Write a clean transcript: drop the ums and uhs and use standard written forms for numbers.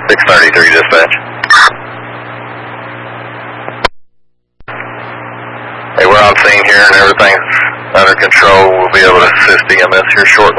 633 dispatch. Hey, we're on scene here and everything's under control. We'll be able to assist EMS here shortly.